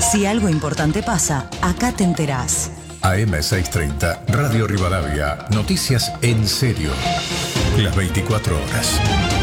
Si algo importante pasa, acá te enterás. AM630, Radio Rivadavia, noticias en serio. Las 24 horas.